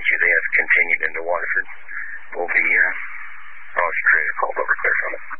they have continued into Waterford. We'll be, I'll just create a call over clear from it.